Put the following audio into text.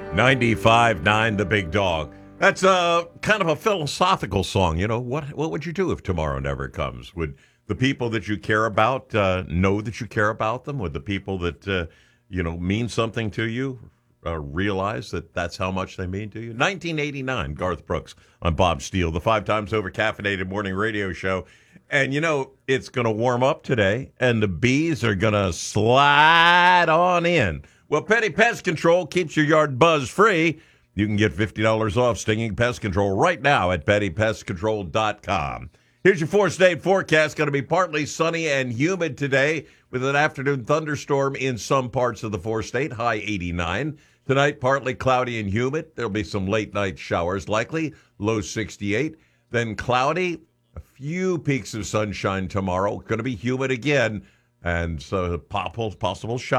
95.9 The Big Dog. That's a kind of a philosophical song. You know, what would you do if tomorrow never comes? Would the people that you care about know that you care about them? Would the people that, mean something to you realize that that's how much they mean to you? 1989, Garth Brooks on Bob Steele, the 5 times over caffeinated morning radio show. And, it's going to warm up today, and the bees are going to slide on in. Well, Petty Pest Control keeps your yard buzz-free. You can get $50 off stinging pest control right now at pettypestcontrol.com. Here's your 4-state forecast. Going to be partly sunny and humid today with an afternoon thunderstorm in some parts of the 4-state, high 89. Tonight, partly cloudy and humid. There'll be some late-night showers likely, low 68. Then cloudy, a few peaks of sunshine tomorrow. Going to be humid again, and so possible showers.